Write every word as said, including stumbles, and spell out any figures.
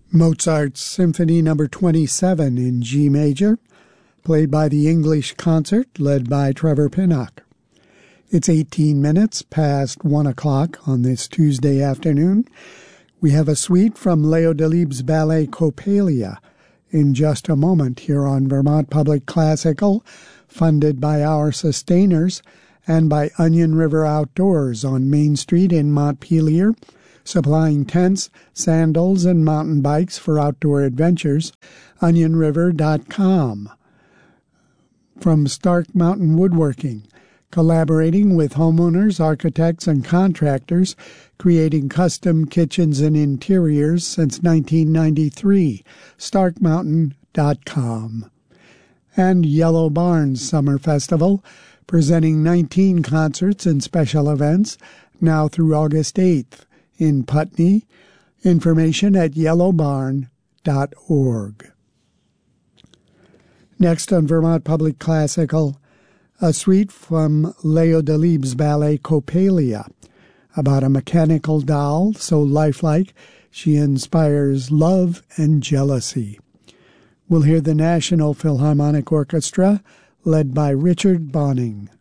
Mozart's Symphony Number twenty-seven in G major, played by the English Concert, led by Trevor Pinnock. It's eighteen minutes past one o'clock on this Tuesday afternoon. We have a suite from Leo Delibes' ballet Coppelia in just a moment here on Vermont Public Classical, funded by our sustainers and by Onion River Outdoors on Main Street in Montpelier, supplying tents, sandals, and mountain bikes for outdoor adventures, onion river dot com. From Stark Mountain Woodworking, collaborating with homeowners, architects, and contractors, creating custom kitchens and interiors since nineteen ninety-three, stark mountain dot com. And Yellow Barns Summer Festival, presenting nineteen concerts and special events, now through August eighth. In Putney. Information at yellow barn dot org. Next on Vermont Public Classical, a suite from Leo Delibes' ballet Coppelia, about a mechanical doll so lifelike she inspires love and jealousy. We'll hear the National Philharmonic Orchestra, led by Richard Bonning.